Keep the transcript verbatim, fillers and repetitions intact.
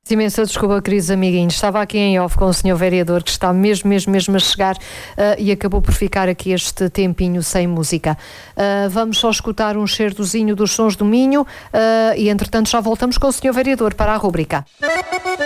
Imensa desculpa, queridos amiguinhos. Estava aqui em off com o senhor vereador, que está mesmo, mesmo, mesmo a chegar uh, e acabou por ficar aqui este tempinho sem música. Uh, vamos só escutar um certozinho dos Sons do Minho uh, e, entretanto, já voltamos com o senhor vereador para a rúbrica.